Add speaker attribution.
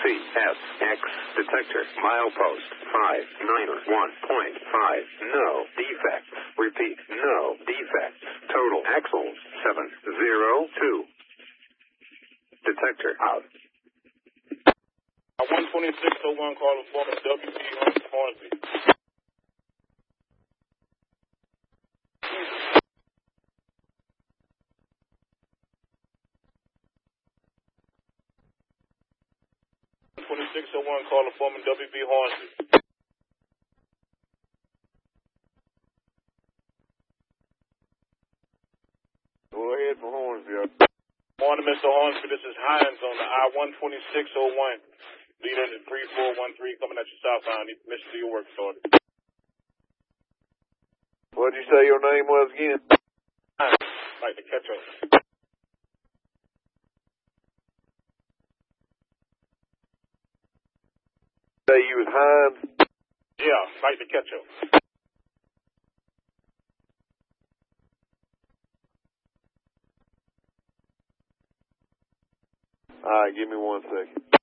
Speaker 1: CSX detector milepost 591.5. No defects. Repeat, no defects. Total axles 702. Detector out.
Speaker 2: 12601 call informant WB Hornsby. Call informant WB Hornsby.
Speaker 3: Go ahead for Hornsby.
Speaker 2: Morning, Mr. Hornsby. This is Hines on the I-12601. Leader in 3413 coming at you southbound. Need permission to your work started.
Speaker 3: What did you say your name was again?
Speaker 2: Hines. Like to catch up.
Speaker 3: Say you was Hines?
Speaker 2: Yeah, like to catch up.
Speaker 3: All right, give me 1 second.